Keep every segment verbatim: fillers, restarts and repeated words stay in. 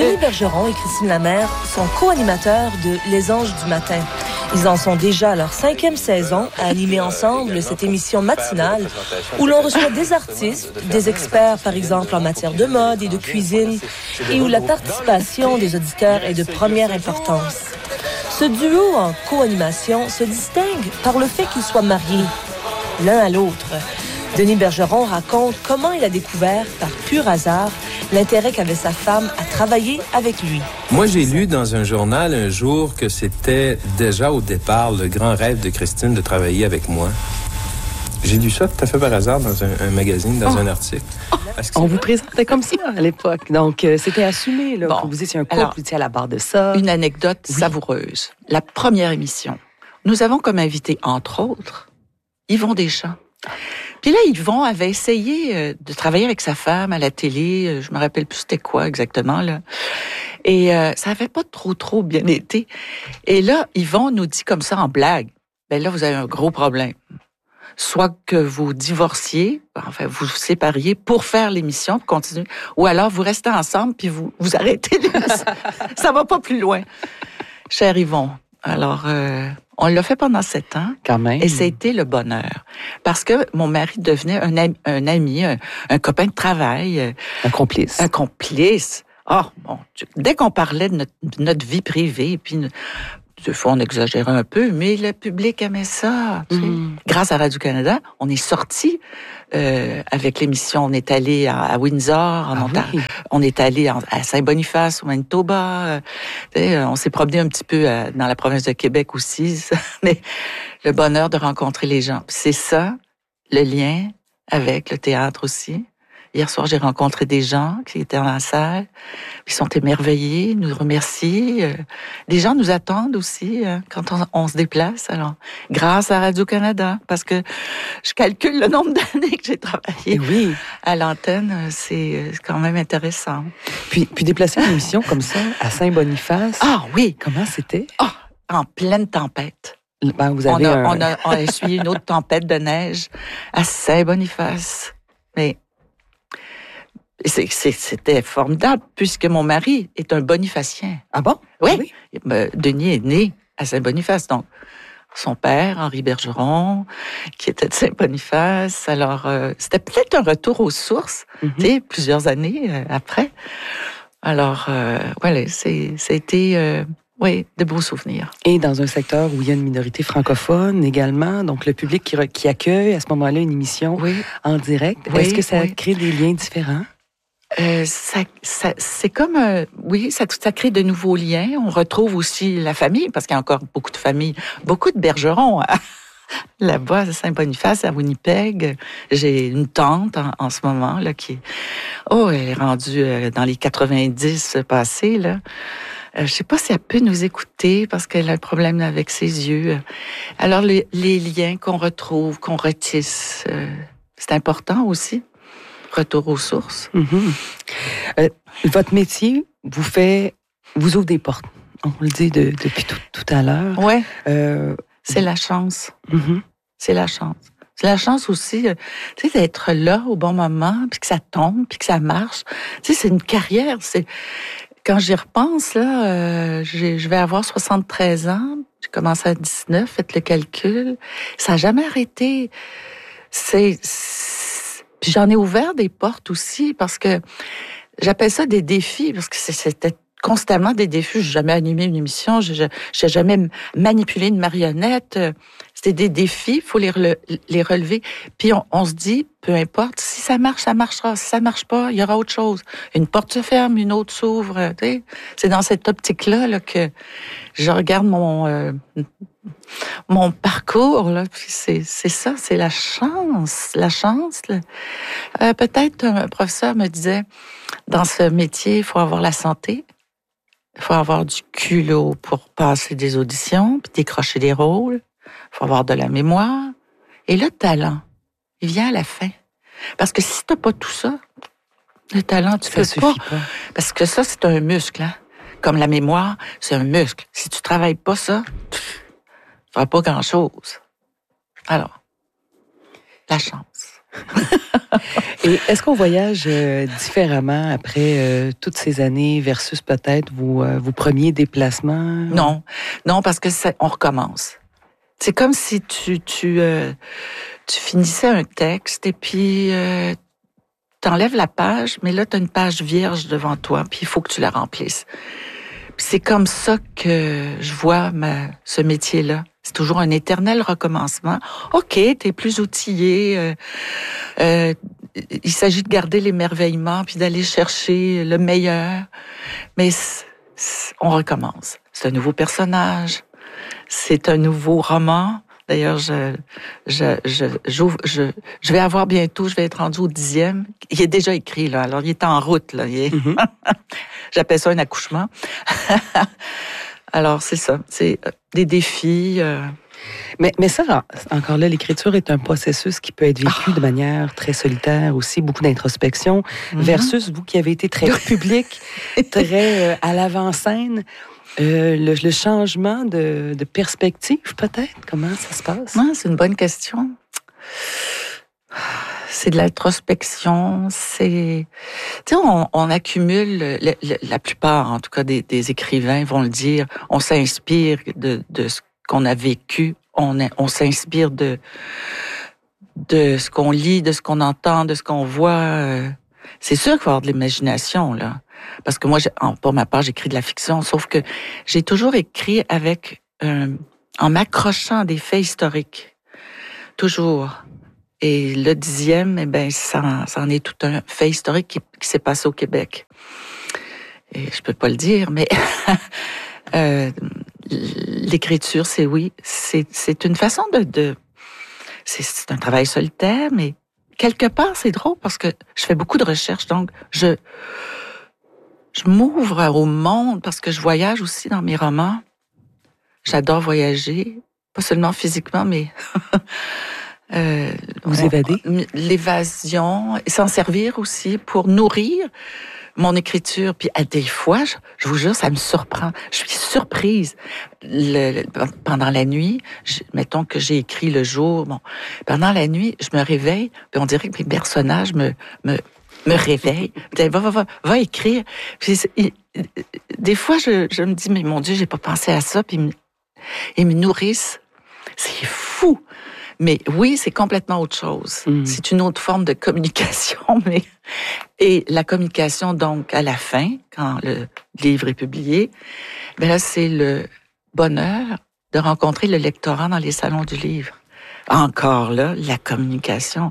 Denis Bergeron et Christine Lamère sont co-animateurs de Les Anges du matin. Ils en sont déjà à leur cinquième saison à animer ensemble cette émission matinale où l'on reçoit des artistes, des experts par exemple en matière de mode et de cuisine et où la participation des auditeurs est de première importance. Ce duo en co-animation se distingue par le fait qu'ils soient mariés l'un à l'autre. Denis Bergeron raconte comment il a découvert, par pur hasard, l'intérêt qu'avait sa femme à travailler avec lui. Moi, j'ai lu dans un journal un jour que c'était déjà au départ le grand rêve de Christine de travailler avec moi. J'ai lu ça tout à fait par hasard dans un, un magazine, dans oh. un article. Oh. On vous présentait comme ça à l'époque. Donc, euh, c'était assumé. Là, bon. Vous étiez un couple, alors, vous étiez à la barre de ça. Une anecdote oui. savoureuse. La première émission, nous avons comme invité, entre autres, Yvon Deschamps. Puis là, Yvon avait essayé de travailler avec sa femme à la télé. Je me rappelle plus c'était quoi exactement, là. Et euh, ça avait pas trop, trop bien été. Et là, Yvon nous dit comme ça en blague, ben là, vous avez un gros problème. Soit que vous divorciez, enfin, vous vous sépariez pour faire l'émission, pour continuer, ou alors vous restez ensemble puis vous, vous arrêtez. ça, ça va pas plus loin. Cher Yvon, alors... Euh, on l'a fait pendant sept ans. Quand même. Et ça a été le bonheur. Parce que mon mari devenait un ami, un, ami, un, un copain de travail. Un complice. Un complice. Oh, bon, dès qu'on parlait de notre, de notre vie privée, puis des fois on exagérait un peu, mais le public aimait ça. Tu sais. Mm. Grâce à Radio-Canada, on est sortis euh, avec l'émission. On est allé à, à Windsor, en ah Ontario. Oui. On est allé en, à Saint-Boniface, au Manitoba. Euh, tu sais, on s'est promené un petit peu à, dans la province de Québec aussi. Ça. Mais le bonheur de rencontrer les gens. Puis c'est ça, le lien avec le théâtre aussi. Hier soir, j'ai rencontré des gens qui étaient dans la salle, qui sont émerveillés, nous remercient. Des gens nous attendent aussi hein, quand on, on se déplace. Alors, grâce à Radio-Canada, parce que je calcule le nombre d'années que j'ai travaillé oui. à l'antenne, c'est quand même intéressant. Puis, puis déplacer une émission comme ça à Saint-Boniface. Ah oui. Comment c'était? Ah, en pleine tempête. Ben, vous avez on, a, un... on, a, on a essuyé une autre tempête de neige à Saint-Boniface. Mais C'est, c'est, c'était formidable, puisque mon mari est un bonifacien. Ah bon? Oui. oui. Denis est né à Saint-Boniface, donc son père, Henri Bergeron, qui était de Saint-Boniface. Alors, euh, c'était peut-être un retour aux sources, mm-hmm. tu sais, plusieurs années euh, après. Alors, euh, voilà, c'est, c'était... Euh, Oui, de beaux souvenirs. Et dans un secteur où il y a une minorité francophone également, donc le public qui, qui accueille à ce moment-là une émission oui. en direct, oui, est-ce que ça oui. crée des liens différents? Euh, ça, ça, c'est comme, euh, oui, ça, ça crée de nouveaux liens. On retrouve aussi la famille, parce qu'il y a encore beaucoup de familles, beaucoup de Bergerons à, là-bas, à Saint-Boniface, à Winnipeg. J'ai une tante en, en ce moment là qui, oh, elle est rendue euh, dans les quatre-vingt-dix passés là. Euh, je sais pas si elle peut nous écouter parce qu'elle a un problème avec ses yeux. Alors, les, les liens qu'on retrouve, qu'on retisse, euh, c'est important aussi. Retour aux sources. Mm-hmm. Euh, votre métier vous fait, vous ouvre des portes. On le dit de, depuis tout, tout à l'heure. Ouais. Euh, c'est la chance. Mm-hmm. C'est la chance. C'est la chance aussi, euh, tu sais, d'être là au bon moment, puis que ça tombe, puis que ça marche. Tu sais, c'est une carrière. C'est Quand j'y repense, là, euh, je vais avoir soixante-treize ans. J'ai commencé à dix-neuf, faites le calcul. Ça n'a jamais arrêté. C'est, c'est... Puis j'en ai ouvert des portes aussi, parce que j'appelle ça des défis, parce que c'était constamment des défis. Je n'ai jamais animé une émission, je n'ai jamais manipulé une marionnette. C'était des défis, il faut les, rele- les relever. Puis on, on se dit, peu importe, si ça marche, ça marchera. Si ça marche pas, il y aura autre chose. Une porte se ferme, une autre s'ouvre. Tu sais. C'est dans cette optique-là là, que je regarde mon euh, mon parcours. Là, puis c'est, c'est ça, c'est la chance. La chance. Là. Euh, peut-être un professeur me disait, dans ce métier, il faut avoir la santé. Il faut avoir du culot pour passer des auditions, puis décrocher des rôles. Il faut avoir de la mémoire. Et le talent, il vient à la fin. Parce que si tu n'as pas tout ça, le talent, tu ne peux pas. pas. Parce que ça, c'est un muscle. Hein? Comme la mémoire, c'est un muscle. Si tu ne travailles pas ça, tu ne feras pas grand-chose. Alors, la chance. Et est-ce qu'on voyage euh, différemment après euh, toutes ces années versus peut-être vos, euh, vos premiers déplacements? Non, non, parce que ça, on recommence. C'est comme si tu tu euh, tu finissais un texte et puis euh, t'enlèves la page, mais là t'as une page vierge devant toi, puis il faut que tu la remplisses. Puis c'est comme ça que je vois ma, ce métier-là. C'est toujours un éternel recommencement. OK, t'es plus outillé. Euh, euh, il s'agit de garder l'émerveillement puis d'aller chercher le meilleur. Mais c'est, c'est, on recommence. C'est un nouveau personnage. C'est un nouveau roman. D'ailleurs, je, je, je, j'ouvre, je, je vais avoir bientôt, je vais être rendu au dixième. Il est déjà écrit, là. Alors, il est en route, là. Il est... Mm-hmm. J'appelle ça un accouchement. Alors, c'est ça. C'est des défis. Euh... Mais, mais ça, encore là, l'écriture est un processus qui peut être vécu ah. de manière très solitaire aussi, beaucoup d'introspection, mm-hmm. versus vous qui avez été très public, très euh, à l'avant-scène. Euh, le, le changement de, de perspective, peut-être? Comment ça se passe? Non, c'est une bonne question. C'est de l'introspection, c'est... Tu sais, on, on accumule, le, le, la plupart, en tout cas, des, des écrivains vont le dire, on s'inspire de, de ce qu'on a vécu, on, on s'inspire de, de ce qu'on lit, de ce qu'on entend, de ce qu'on voit. C'est sûr qu'il faut avoir de l'imagination, là. Parce que moi, pour ma part, j'écris de la fiction, sauf que j'ai toujours écrit avec, euh, en m'accrochant des faits historiques. Toujours. Et le dixième, eh ben, ça, ça en est tout un fait historique qui, qui s'est passé au Québec. Et je peux pas le dire, mais euh, l'écriture, c'est oui, c'est, c'est une façon de, de c'est, c'est un travail solitaire, mais quelque part, c'est drôle parce que je fais beaucoup de recherches, donc je je m'ouvre au monde parce que je voyage aussi dans mes romans. J'adore voyager, pas seulement physiquement, mais Euh, vous on, évadez? L'évasion, et s'en servir aussi pour nourrir mon écriture. Puis à des fois, je, je vous jure, ça me surprend. Je suis surprise. Le, le, pendant la nuit, je, mettons que j'ai écrit le jour, bon, pendant la nuit, je me réveille, puis on dirait que mes personnages me me me réveillent. Va va va va écrire. Puis, il, des fois, je, je me dis mais mon Dieu, j'ai pas pensé à ça. Puis ils me nourrissent. C'est fou. Mais oui, c'est complètement autre chose. Mmh. C'est une autre forme de communication. Mais et la communication, donc, à la fin, quand le livre est publié, ben là, c'est le bonheur de rencontrer le lectorat dans les salons du livre. Encore là, la communication.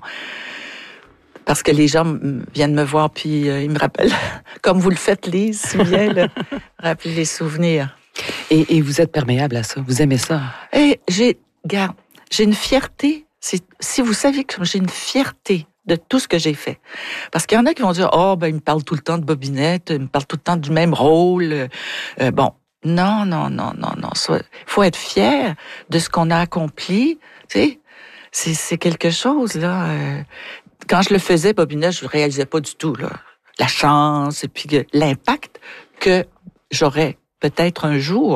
Parce que les gens viennent me voir, puis euh, ils me rappellent, comme vous le faites, Lise, si bien, là, rappeler les souvenirs. Et, et vous êtes perméable à ça? Vous aimez ça? Et j'ai... Garde, j'ai une fierté. C'est, si vous saviez que j'ai une fierté de tout ce que j'ai fait. Parce qu'il y en a qui vont dire, oh, ben, il me parle tout le temps de Bobinette, il me parle tout le temps du même rôle. Euh, bon, non, non, non, non, non. Il faut être fier de ce qu'on a accompli. Tu sais, c'est, c'est quelque chose, là. Euh, quand je le faisais, Bobinette, je ne réalisais pas du tout, là. La chance et puis l'impact que j'aurais peut-être un jour.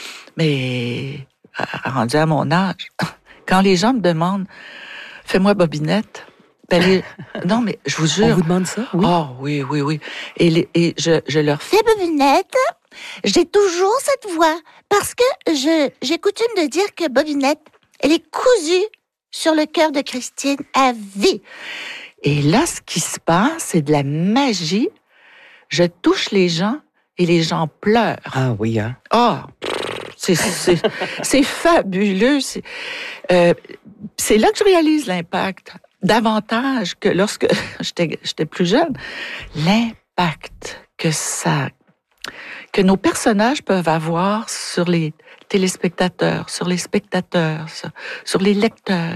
Mais, rendu à mon âge, quand les gens me demandent, fais-moi Bobinette, ben les... non, mais je vous jure. On vous demande ça? Oui. Oh, oui, oui, oui. Et, les, et je, je leur fais Bobinette. J'ai toujours cette voix parce que je, j'ai coutume de dire que Bobinette, elle est cousue sur le cœur de Christine à vie. Et là, ce qui se passe, c'est de la magie. Je touche les gens et les gens pleurent. Ah oui, hein? Oh, c'est, c'est, c'est fabuleux. C'est, euh, c'est là que je réalise l'impact. Davantage que lorsque j'étais, j'étais plus jeune. L'impact que ça, que nos personnages peuvent avoir sur les téléspectateurs, sur les spectateurs, sur, sur les lecteurs.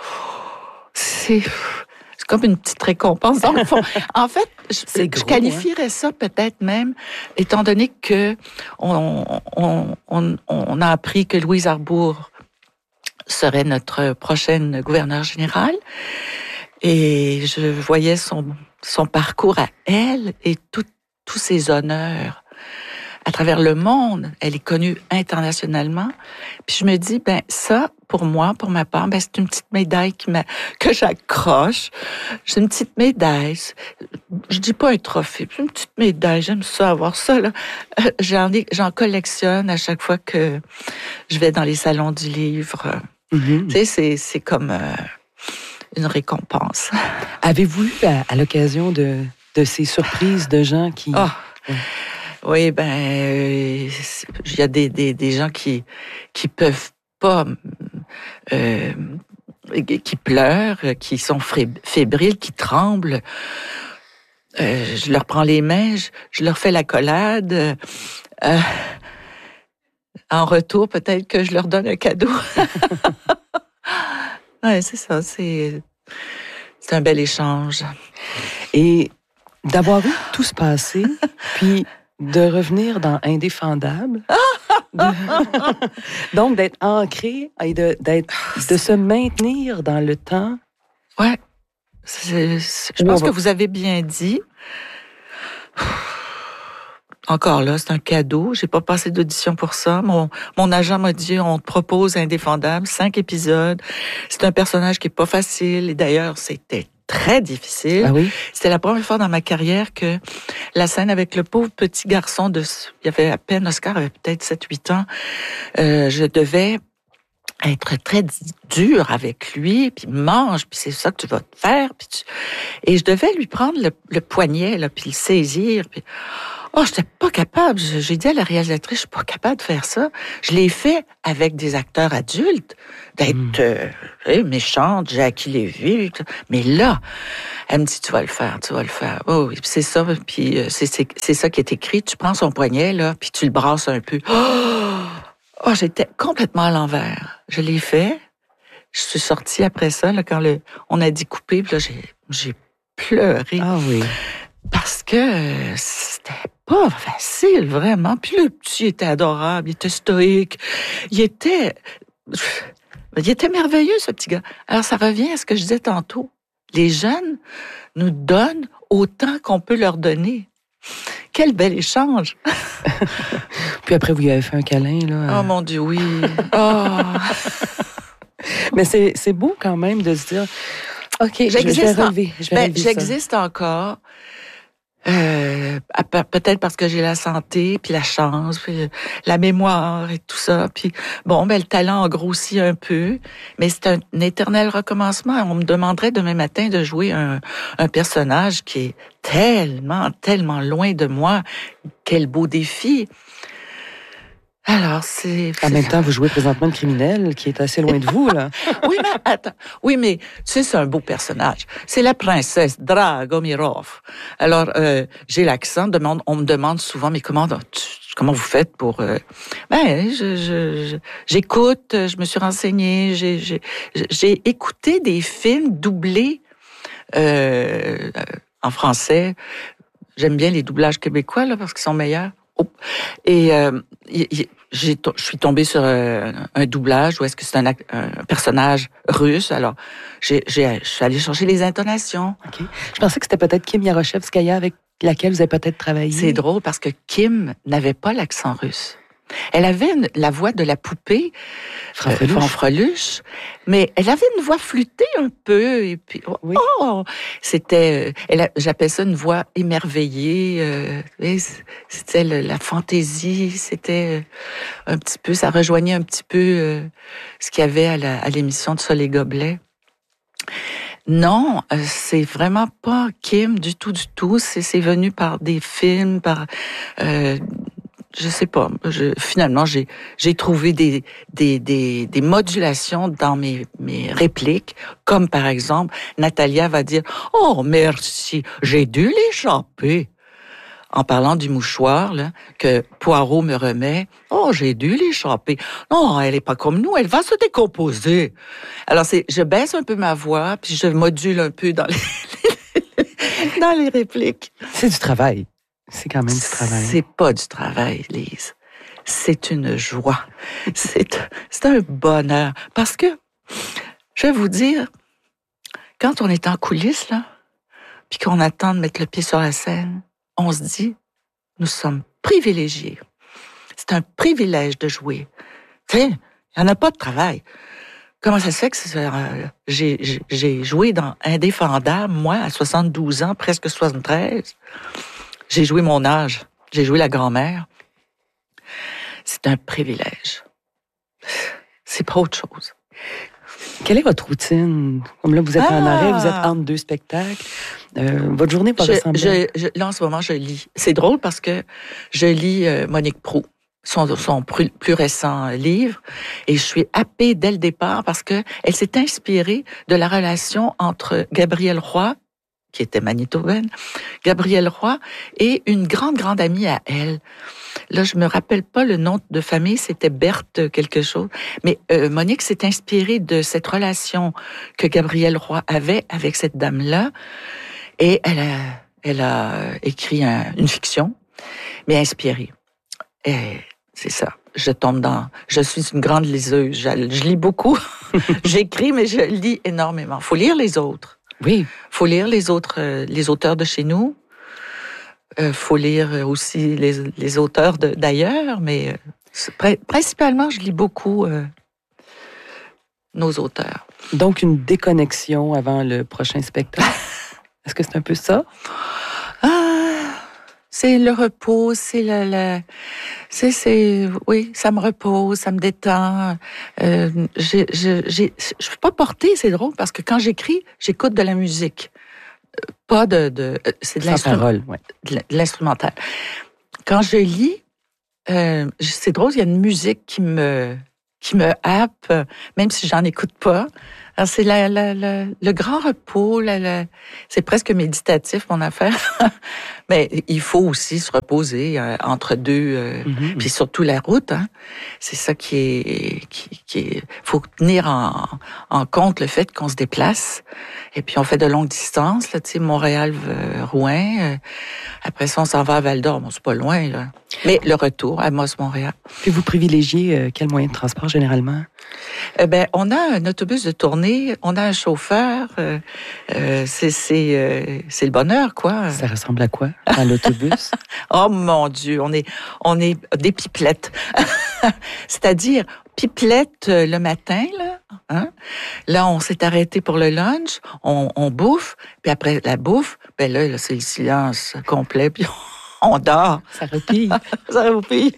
C'est... C'est comme une petite récompense. Donc, en fait, je, gros, je qualifierais hein? ça peut-être même, étant donné que on, on, on, on a appris que Louise Arbour serait notre prochaine gouverneure générale. Et je voyais son, son parcours à elle et tout, tous ses honneurs à travers le monde. Elle est connue internationalement. Puis je me dis, ben ça, pour moi, pour ma part, ben, c'est une petite médaille qui m'a, que j'accroche. J'ai une petite médaille. Je dis pas un trophée, c'est une petite médaille. J'aime ça, avoir ça, là. J'en, ai, j'en collectionne à chaque fois que je vais dans les salons du livre. Mm-hmm. Tu sais, c'est, c'est comme euh, une récompense. Avez-vous eu, à, à l'occasion de, de ces surprises de gens qui... Oh. Ouais. Oui, ben, il euh, y a des, des, des gens qui qui peuvent pas, euh, qui pleurent, qui sont fébriles, qui tremblent. Euh, je leur prends les mains, je, je leur fais l'accolade. Euh, en retour, peut-être que je leur donne un cadeau. Ouais, c'est ça, c'est c'est un bel échange. Et d'avoir vu tout se passer, puis de revenir dans Indéfendable. De... Donc, d'être ancré et de, d'être, de se maintenir dans le temps. Ouais. C'est, c'est, je pense va... que vous avez bien dit. Encore là, c'est un cadeau. J'ai pas passé d'audition pour ça. Mon, mon agent m'a dit, on te propose Indéfendable, cinq épisodes. C'est un personnage qui est pas facile. Et d'ailleurs, c'était très difficile. Ah oui? C'était la première fois dans ma carrière que la scène avec le pauvre petit garçon de, il y avait à peine, Oscar avait peut-être sept huit ans, euh, je devais être très dur avec lui, puis mange, puis c'est ça que tu vas te faire, puis tu... et je devais lui prendre le, le poignet, là, puis le saisir, puis oh, j'étais pas capable. J'ai dit à la réalisatrice, je suis pas capable de faire ça. Je l'ai fait avec des acteurs adultes, d'être mmh. euh, méchante, Jackie Lévy. Mais là, elle me dit, tu vas le faire, tu vas le faire. Oh oui, puis c'est ça, puis c'est, c'est, c'est ça qui est écrit. Tu prends son poignet, là, puis tu le brasses un peu. Oh, oh j'étais complètement à l'envers. Je l'ai fait. Je suis sortie après ça, là, quand le, on a dit couper, puis là, j'ai, j'ai pleuré. Ah oui. Parce que euh, c'était pas facile, vraiment. Puis le petit était adorable, il était stoïque, il était... Il était merveilleux, ce petit gars. Alors, ça revient à ce que je disais tantôt. Les jeunes nous donnent autant qu'on peut leur donner. Quel bel échange! Puis après, vous lui avez fait un câlin, là. Oh, mon Dieu, oui. Oh. Mais c'est, c'est beau quand même de se dire, OK, j'existe je vais relever. Je vais ben, relever j'existe ça. encore. Euh, peut-être parce que j'ai la santé, puis la chance, puis la mémoire et tout ça. Puis bon, ben le talent a grossi un peu, mais c'est un, un éternel recommencement. On me demanderait demain matin de jouer un, un personnage qui est tellement, tellement loin de moi. Quel beau défi! Alors, c'est... En même temps, vous jouez présentement le criminel qui est assez loin de vous, là. Oui, mais attends. Oui, mais tu sais, c'est un beau personnage. C'est la princesse Dragomirov. Alors, euh, j'ai l'accent. Demande, on me demande souvent, mais comment, tu, comment vous faites pour... Euh... Ben, je, je, je, j'écoute, je me suis renseignée, j'ai, j'ai, j'ai écouté des films doublés euh, en français. J'aime bien les doublages québécois, là, parce qu'ils sont meilleurs. Oh. Et euh, j'ai, je suis tombée sur un, un doublage où est-ce que c'est un, un personnage russe. Alors, j'ai, j'ai, je suis allée chercher les intonations. Okay. Je pensais que c'était peut-être Kim Yaroshevskaya avec laquelle vous avez peut-être travaillé. C'est drôle parce que Kim n'avait pas l'accent russe. Elle avait une, la voix de la poupée Fanfreluche. Euh, Fanfreluche, mais elle avait une voix flûtée un peu. Et puis, oui. oh, c'était, elle a, j'appelle ça une voix émerveillée. Euh, c'était le, la fantaisie. C'était un petit peu, ça rejoignait un petit peu euh, ce qu'il y avait à, la, à l'émission de Sol et Gobelets. Non, euh, c'est vraiment pas Kim du tout, du tout. C'est, c'est venu par des films, par euh, je sais pas. Je, finalement, j'ai j'ai trouvé des des des des modulations dans mes mes répliques, comme par exemple, Natalia va dire "Oh merci, j'ai dû l'échapper." En parlant du mouchoir là, que Poirot me remet, « Oh, j'ai dû l'échapper. Non, elle est pas comme nous, elle va se décomposer. » Alors, c'est, je baisse un peu ma voix, puis je module un peu dans les, dans les répliques. C'est du travail. C'est quand même du travail. C'est pas du travail, Lise. C'est une joie. C'est, c'est un bonheur. Parce que, je vais vous dire, quand on est en coulisses, là, puis qu'on attend de mettre le pied sur la scène, on se dit, nous sommes privilégiés. C'est un privilège de jouer. Tu sais, il n'y en a pas de travail. comment ça se fait que c'est, euh, j'ai, j'ai, j'ai joué dans Indéfendable, moi, à soixante-douze ans, presque soixante-treize. J'ai joué mon âge. J'ai joué la grand-mère. C'est un privilège. C'est pas autre chose. Quelle est votre routine? Comme là, vous êtes ah! en arrêt, vous êtes entre deux spectacles. Euh, votre journée va ressembler? Je, je, là, en ce moment, je lis. C'est drôle parce que je lis euh, Monique Proulx, son, son plus, plus récent livre, et je suis happée dès le départ parce que elle s'est inspirée de la relation entre Gabrielle Roy, qui était manitobaine, Gabrielle Roy, et une grande, grande amie à elle. Là, je me rappelle pas le nom de famille, c'était Berthe quelque chose. Mais euh, Monique s'est inspirée de cette relation que Gabrielle Roy avait avec cette dame-là, et elle a, elle a écrit un, une fiction, mais inspirée. Et c'est ça. Je tombe dans... Je suis une grande liseuse. Je, je lis beaucoup. J'écris, mais je lis énormément. Faut lire les autres. Oui. Faut lire les autres, euh, les auteurs de chez nous. Euh, faut lire aussi les, les auteurs de, d'ailleurs, mais euh, principalement, je lis beaucoup euh, nos auteurs. Donc, une déconnexion avant le prochain spectacle. Est-ce que c'est un peu ça? Ah, c'est le repos, c'est le... le c'est, c'est, oui, ça me repose, ça me détend. Euh, j'ai, j'ai, j'ai, je ne peux pas porter, c'est drôle, parce que quand j'écris, j'écoute de la musique. Pas de... de c'est de, l'instru- parole, ouais. de l'instrumental. Quand je lis, euh, c'est drôle, il y a une musique qui me, qui me happe, même si j'en écoute pas. Alors, c'est la, la, la, le grand repos, la, la, c'est presque méditatif, mon affaire. Mais il faut aussi se reposer euh, entre deux, euh, mm-hmm. puis surtout la route. Hein. C'est ça qui est... qui, qui est, faut tenir en, en compte le fait qu'on se déplace. Et puis, on fait de longues distances, là, tu sais, Montréal-Rouen. Euh, après ça, on s'en va à Val-d'Or. Bon, c'est pas loin, là. Mais le retour, à Amos-Montréal. Puis, vous privilégiez euh, quel moyen de transport, généralement? Eh ben, on a un autobus de tournée, on a un chauffeur. Euh, euh, c'est, c'est, euh, c'est le bonheur, quoi. Ça ressemble à quoi, dans l'autobus? Oh, mon Dieu, on est, on est des pipelettes. C'est-à-dire, pipelettes le matin, là. Hein? Là, on s'est arrêté pour le lunch, on, on bouffe, puis après la bouffe, ben là, là c'est le silence complet, puis on, on dort. Ça repille. Ça repille.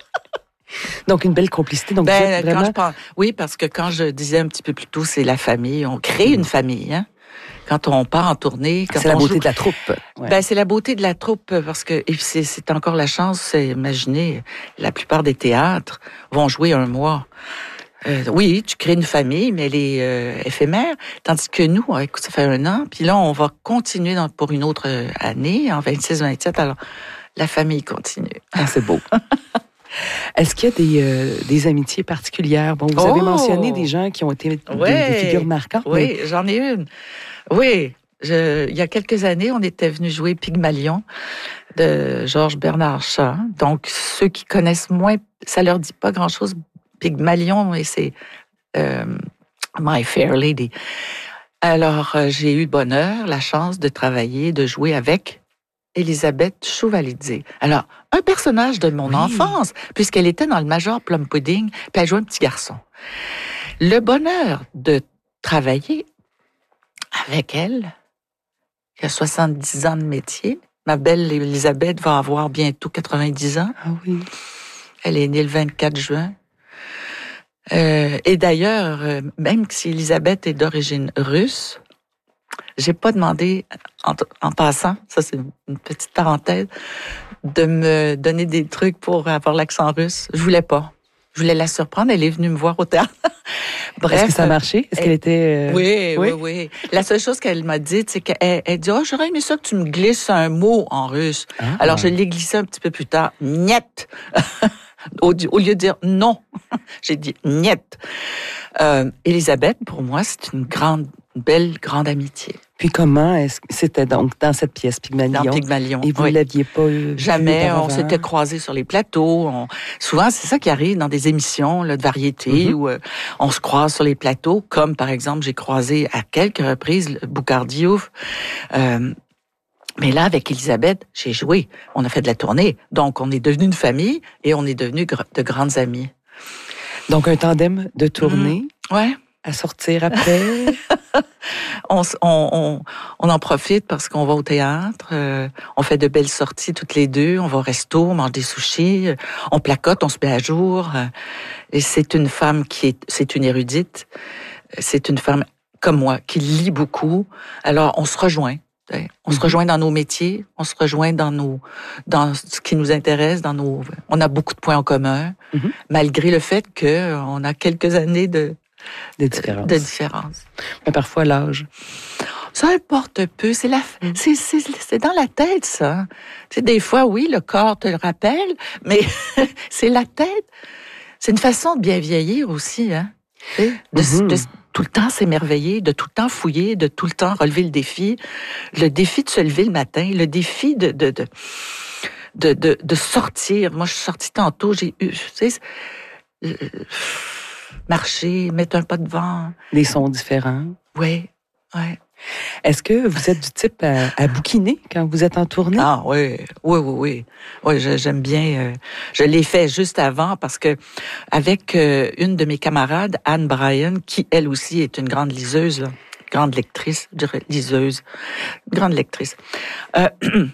Donc, une belle complicité. Donc, ben, vraiment... quand je pense, oui, parce que quand je disais un petit peu plus tôt, c'est la famille. On crée mmh. une famille, hein. Quand on part en tournée, quand c'est la on beauté joue... de la troupe. Ouais. Ben, c'est la beauté de la troupe parce que et c'est, c'est encore la chance. C'est, imaginez, la plupart des théâtres vont jouer un mois. Euh, oui, tu crées une famille, mais elle est euh, éphémère. Tandis que nous, écoute, ça fait un an, puis là, on va continuer dans, pour une autre année, en vingt-six vingt-sept. Alors, la famille continue. Ah, c'est beau. Est-ce qu'il y a des, euh, des amitiés particulières? Bon, vous oh! avez mentionné des gens qui ont été ouais. des, des figures marquantes. Oui, mais... j'en ai une. Oui, je, il y a quelques années, on était venu jouer Pygmalion de Georges Bernard Shaw. Donc, ceux qui connaissent moins, ça leur dit pas grand-chose. Pygmalion, et c'est euh, My Fair Lady. Alors, euh, j'ai eu le bonheur, la chance de travailler, de jouer avec Élisabeth Chouvalidze. Alors, un personnage de mon oui. enfance, puisqu'elle était dans le Major Plum Pudding, puis elle jouait un petit garçon. Le bonheur de travailler avec elle, qui a soixante-dix ans de métier, ma belle Élisabeth va avoir bientôt quatre-vingt-dix ans. Ah oui. Elle est née le vingt-quatre juin. Euh, et d'ailleurs, euh, même si Élisabeth est d'origine russe, j'ai pas demandé, en, en passant, ça c'est une petite parenthèse, de me donner des trucs pour avoir l'accent russe. Je voulais pas. Je voulais la surprendre. Elle est venue me voir au théâtre. Bref. Est-ce que ça a marché? Est-ce elle, qu'elle était... Euh... Oui, oui, oui, oui. La seule chose qu'elle m'a dit, c'est qu'elle elle dit, oh, j'aurais aimé ça que tu me glisses un mot en russe. Ah. Alors, je l'ai glissé un petit peu plus tard. Niet. Au, au lieu de dire non, j'ai dit niet. Euh, Élisabeth, pour moi, c'est une grande, belle, grande amitié. Puis comment est-ce que c'était donc dans cette pièce Pygmalion? Dans Pygmalion. Et vous oui. ne l'aviez pas eu? Jamais. On s'était croisés sur les plateaux. On... Souvent, c'est ça qui arrive dans des émissions là, de variété mm-hmm. où euh, on se croise sur les plateaux, comme par exemple, j'ai croisé à quelques reprises Boukhar Diouf. Euh, Mais là, avec Élisabeth, j'ai joué. On a fait de la tournée. Donc, on est devenu une famille et on est devenus gr- de grandes amies. Donc, un tandem de tournée. Mmh. Ouais. à sortir après? on, on, on, on en profite parce qu'on va au théâtre, euh, on fait de belles sorties toutes les deux, on va au resto, on mange des sushis, on placote, on se met à jour. Euh, et c'est une femme qui est, c'est une érudite, c'est une femme comme moi qui lit beaucoup. Alors on se rejoint. On mm-hmm. se rejoint dans nos métiers, on se rejoint dans nos, dans ce qui nous intéresse, dans nos, on a beaucoup de points en commun, mm-hmm. malgré le fait que on a quelques années de de différence. De différence. Mais parfois l'âge. Ça importe peu. C'est la, mm. c'est, c'est, c'est dans la tête, ça. Tu sais, des fois, oui, le corps te le rappelle, mais c'est la tête. C'est une façon de bien vieillir aussi, hein. De, mm-hmm. de, de tout le temps s'émerveiller, de tout le temps fouiller, de tout le temps relever le défi. Le défi de se lever le matin, le défi de, de, de, de, de, de sortir. Moi, je suis sortie tantôt, j'ai eu, tu sais, euh, marcher, mettre un pas de vent. Des sons différents. Oui, oui. Est-ce que vous êtes du type à, à bouquiner quand vous êtes en tournée? Ah oui, oui, oui, oui. Oui, je, j'aime bien. Euh, je l'ai fait juste avant parce que avec euh, une de mes camarades, Anne Bryan, qui elle aussi est une grande liseuse, là, grande lectrice, je dirais liseuse, grande lectrice. Euh,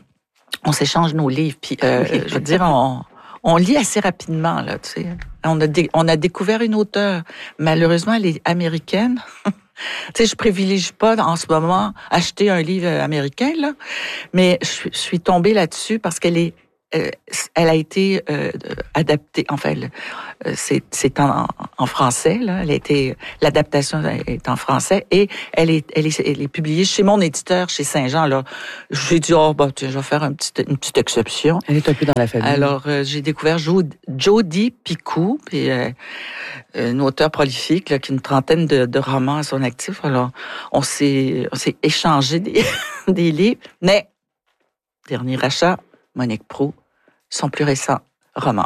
on s'échange nos livres, puis euh, je veux dire, on, on lit assez rapidement là, tu sais. On a dé, on a découvert une auteure. Malheureusement, elle est américaine. Tu sais, je privilégie pas en ce moment acheter un livre américain, là, mais je, je suis tombée là-dessus parce qu'elle est, euh, elle a été euh, adaptée. Enfin, euh, c'est, c'est en, en français, là. Elle a été, l'adaptation est en français et elle est, elle est, elle est publiée chez mon éditeur, chez Saint-Jean. Là, j'ai dit oh bah tiens, je vais faire un petit, une petite exception. Elle est un peu dans la famille. Alors euh, j'ai découvert Jo, Jodi Picoult, puis euh, une auteure prolifique là, qui a une trentaine de, de romans à son actif. Alors on s'est, on s'est échangé des, des livres, mais dernier rachat, Monique Proulx, son plus récent roman.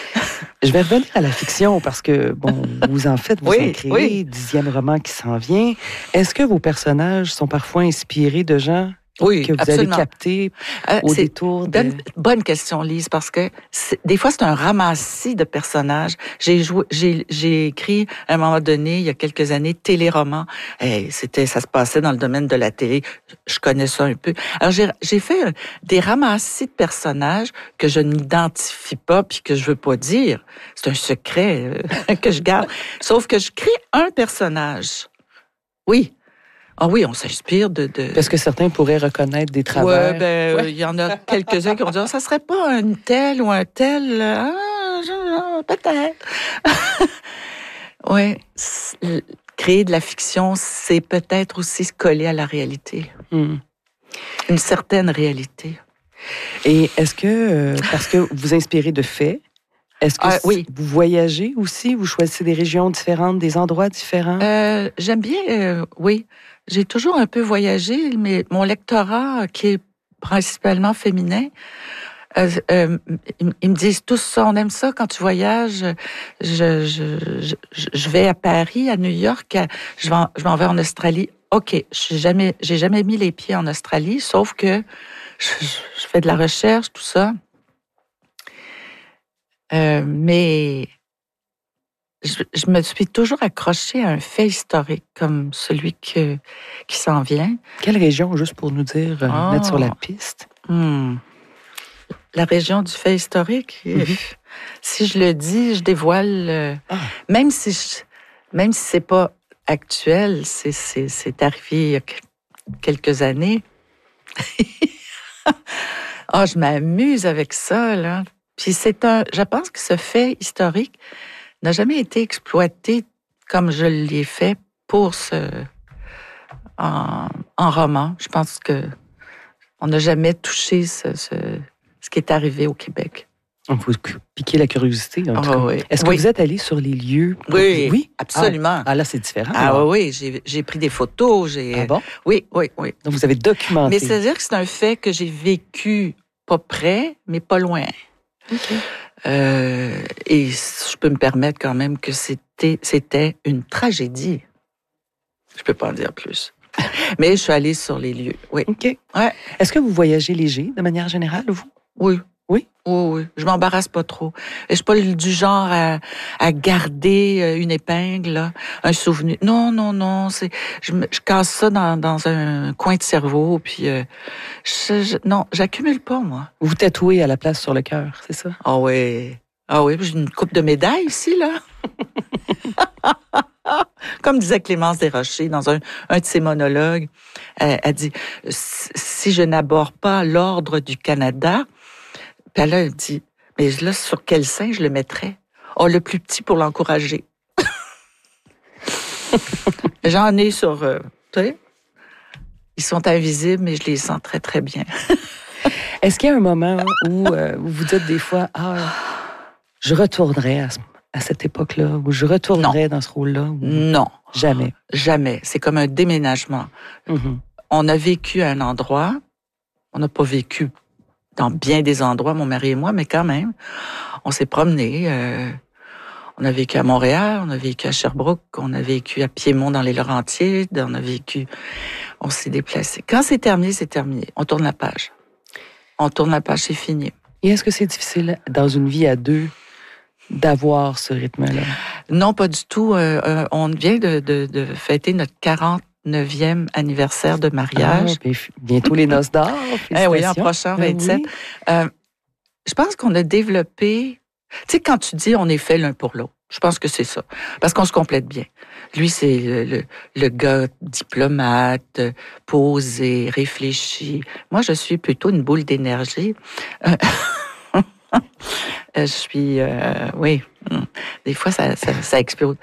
Je vais revenir à la fiction parce que, bon, vous en faites, vous oui, en créez, oui. dixième roman qui s'en vient. Est-ce que vos personnages sont parfois inspirés de gens oui, que vous absolument. avez captés euh, au détour de... Bonne, bonne question, Lise, parce que c'est, des fois, c'est un ramassis de personnages. J'ai joué, j'ai, j'ai écrit, à un moment donné, il y a quelques années, téléromans. Hey, c'était, ça se passait dans le domaine de la télé. Je connais ça un peu. Alors, j'ai, j'ai fait des ramassis de personnages que je n'identifie pas puis que je veux pas dire. C'est un secret euh, que je garde. Sauf que je crée un personnage. Oui. Ah oui, on s'inspire de, de... Parce que certains pourraient reconnaître des travers. Oui, ben, il ouais. y en a quelques-uns qui vont dire, ça serait pas un tel ou un tel. Ah, je, peut-être. Oui, créer de la fiction, c'est peut-être aussi se coller à la réalité. Mm. Une certaine réalité. Et est-ce que, euh, parce que vous inspirez de faits, est-ce que euh, oui. vous voyagez aussi? Vous choisissez des régions différentes, des endroits différents? Euh, j'aime bien, euh, oui. J'ai toujours un peu voyagé, mais mon lectorat, qui est principalement féminin, euh, euh, ils me disent tous ça, on aime ça quand tu voyages. Je, je, je, je vais à Paris, à New York, à, je, vais en, je m'en vais en Australie. OK, j'ai jamais, j'ai jamais mis les pieds en Australie, sauf que je, je fais de la recherche, tout ça. Euh, mais je, je me suis toujours accrochée à un fait historique comme celui que, qui s'en vient. Quelle région, juste pour nous dire, euh, oh. mettre sur la piste? Hmm. La région du fait historique. Mm-hmm. Si je le dis, je dévoile. Euh, ah. Même si je, même si c'est pas actuel, c'est, c'est, c'est arrivé il y a quelques années. Ah, oh, je m'amuse avec ça, là. Puis c'est un, je pense que ce fait historique n'a jamais été exploité comme je l'ai fait pour ce, en, en roman. Je pense que on n'a jamais touché ce, ce, ce qui est arrivé au Québec. On vous piquer la curiosité, en tout oh, cas. Oui. Est-ce que oui. vous êtes allé sur les lieux? Pour... Oui, oui, absolument. Ah, ah là, c'est différent. Ah alors. oui, j'ai, j'ai pris des photos. J'ai... Ah bon? Oui, oui, oui. Donc, vous avez documenté. Mais c'est-à-dire que c'est un fait que j'ai vécu pas près, mais pas loin. OK. Euh, et je peux me permettre quand même que c'était, c'était une tragédie. Je peux pas en dire plus. Mais je suis allée sur les lieux, oui. OK. Ouais. Est-ce que vous voyagez léger, de manière générale, vous? Oui. Oui? Oui, oui. Je m'embarrasse pas trop. Je suis pas du genre à, à garder une épingle, là, un souvenir. Non, non, non. C'est, je, je casse ça dans, dans un coin de cerveau, puis euh, je, je, non, j'accumule pas, moi. Vous tatouez à la place sur le cœur, c'est ça? Ah oui. Ah oui, j'ai une coupe de médailles ici, là. Comme disait Clémence Desrochers dans un, un de ses monologues, elle, elle dit « Si je n'aborde pas l'ordre du Canada... » Puis là, elle dit, mais là, sur quel sein je le mettrais? Oh, le plus petit pour l'encourager. J'en ai sur, euh, tu sais, ils sont invisibles, mais je les sens très, très bien. Est-ce qu'il y a un moment où euh, vous vous dites des fois, ah, je retournerais à, ce, à cette époque-là, ou je retournerais non. dans ce rôle-là? Ou... Non. Jamais. Jamais. C'est comme un déménagement. Mm-hmm. On a vécu à un endroit, on n'a pas vécu dans bien des endroits, mon mari et moi, mais quand même, on s'est promenés. Euh, on a vécu à Montréal, on a vécu à Sherbrooke, on a vécu à Piémont dans les Laurentides, on a vécu... On s'est déplacés. Quand c'est terminé, c'est terminé. On tourne la page. On tourne la page, c'est fini. Et est-ce que c'est difficile, dans une vie à deux, d'avoir ce rythme-là? Non, pas du tout. Euh, euh, on vient de, de, de fêter notre quarante-neuvième anniversaire de mariage. Ah, bientôt les noces d'or. Eh oui, en prochain, vingt-sept. Oui. Euh, je pense qu'on a développé... Tu sais, quand tu dis on est fait l'un pour l'autre, je pense que c'est ça. Parce qu'on se complète bien. Lui, c'est le, le, le gars diplomate, posé, réfléchi. Moi, je suis plutôt une boule d'énergie. Euh, je suis... Euh, oui, des fois, ça, ça, ça explose.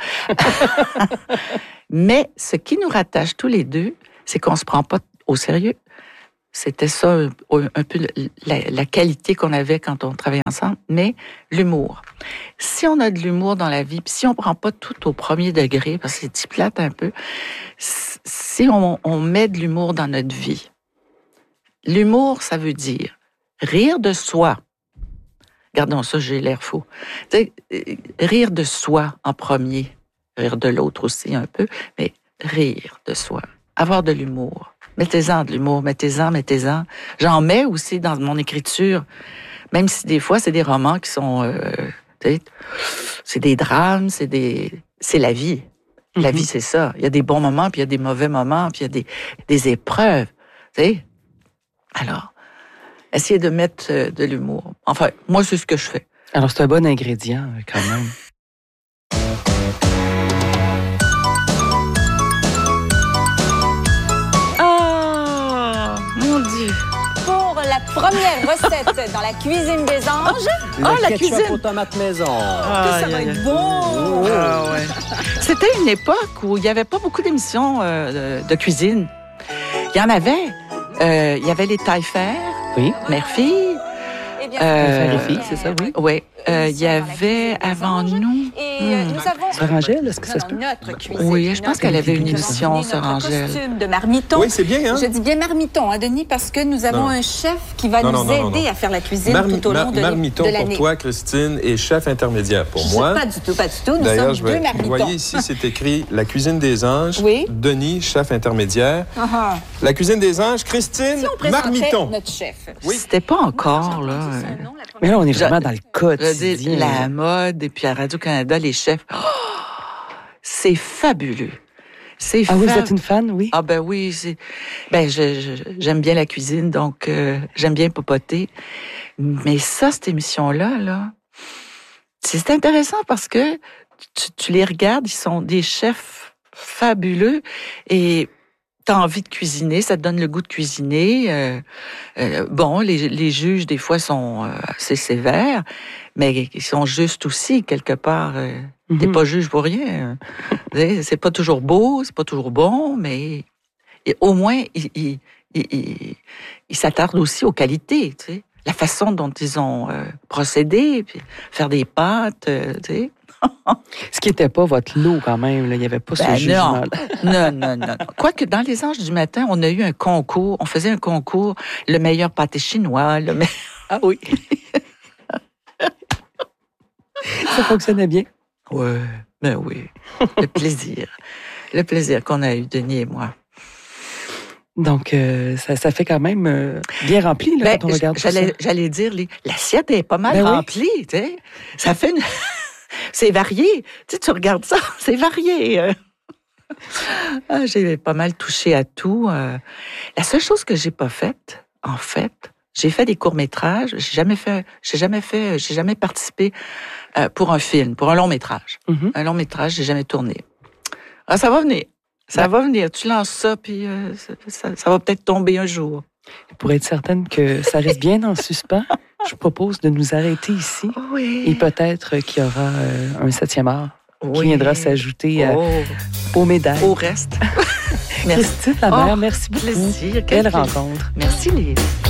Mais ce qui nous rattache tous les deux, c'est qu'on se prend pas au sérieux. C'était ça un, un peu la, la qualité qu'on avait quand on travaillait ensemble, mais l'humour. Si on a de l'humour dans la vie, puis si on prend pas tout au premier degré, parce que c'est petit plate un peu, si on, on met de l'humour dans notre vie, l'humour, ça veut dire rire de soi. Gardons ça, j'ai l'air fou. T'sais, rire de soi en premier, rire de l'autre aussi un peu, mais rire de soi, avoir de l'humour. Mettez-en de l'humour, mettez-en, mettez-en. J'en mets aussi dans mon écriture, même si des fois, c'est des romans qui sont... Euh, c'est des drames, c'est des... C'est la vie. Mm-hmm. La vie, c'est ça. Il y a des bons moments, puis il y a des mauvais moments, puis il y a des, des épreuves. Tu sais? Alors, essayez de mettre de l'humour. Enfin, moi, c'est ce que je fais. Alors, c'est un bon ingrédient, quand même. Première recette dans la cuisine des anges. Ah, la cuisine aux tomates maison. Ah, ça va être bon. Ah, ouais. C'était une époque où il n'y avait pas beaucoup d'émissions euh, de, de cuisine. Il y en avait. Euh, il y avait les taille-faire. Oui. Mère-fille. Euh, filles, c'est ça, oui. Oui. Euh, il y avait avant nous. Et hmm. nous avons. Sœur Angèle, est-ce que ça se peut? Oui, je pense qu'elle avait une émission, Sœur Angèle. Costume de marmiton. Oui, c'est bien, hein? Je dis bien marmiton, hein, Denis, parce que nous avons non. un chef qui va non, nous non, aider non, non. à faire la cuisine Marmi- tout au long de, marmiton de l'année. Marmiton pour toi, Christine, et chef intermédiaire pour je moi. Pas du tout, pas du tout. Nous D'ailleurs, sommes je vais, deux marmitons. Vous voyez ici, c'est écrit la cuisine des anges. Oui. Denis, chef intermédiaire. Uh-huh. La cuisine des anges, Christine, si marmiton. Notre chef. Oui. C'était pas encore, là. Nom, Mais là, on est vraiment dans le quotidien. La mode, et puis à Radio-Canada, les chefs. Oh, c'est fabuleux. C'est ah, fab... vous êtes une fan, oui? Ah, ben oui. C'est... Ben, je, je, j'aime bien la cuisine, donc euh, j'aime bien popoter. Mais ça, cette émission-là, là, c'est intéressant parce que tu, tu les regardes, ils sont des chefs fabuleux et t'as envie de cuisiner, ça te donne le goût de cuisiner. Euh, euh, bon, les, les juges, des fois, sont euh, assez sévères, mais ils sont justes aussi, quelque part. Euh, mm-hmm. T'es pas juge pour rien. C'est pas toujours beau, c'est pas toujours bon, mais et au moins, ils, ils, ils, ils s'attardent aussi aux qualités, tu sais. La façon dont ils ont euh, procédé, puis faire des pâtes, euh, tu sais. Ce qui n'était pas votre lot, quand même. Là. Il n'y avait pas ben ce jugement-là. Non, non, non, non. Quoique, dans les Anges du matin, on a eu un concours. On faisait un concours, le meilleur pâté chinois. Le me... Ah oui. Ça fonctionnait bien? Oui, ben oui. Le plaisir. Le plaisir qu'on a eu, Denis et moi. Donc, euh, ça, ça fait quand même euh, bien rempli là, ben, quand on regarde j'allais, tout ça. J'allais dire, les, l'assiette est pas mal ben remplie, oui. tu sais. Ça fait une... c'est varié. Tu sais, tu regardes ça, c'est varié. Ah, j'ai pas mal touché à tout. La seule chose que j'ai pas faite, en fait, j'ai fait des courts-métrages. J'ai jamais fait, j'ai jamais fait, j'ai jamais participé pour un film, pour un long-métrage. Mm-hmm. Un long-métrage, j'ai jamais tourné. Ah, ça va venir. Ça ben, va venir. Tu lances ça, puis euh, ça, ça, ça va peut-être tomber un jour. Pour être certaine que ça reste bien en suspens, je propose de nous arrêter ici. Oui. Et peut-être qu'il y aura euh, un septième art oui. qui viendra s'ajouter oh. à, aux médailles. Au reste. Merci. Christine Lamère, oh, merci beaucoup. Plaisir. Quelle rencontre. Merci, Lise.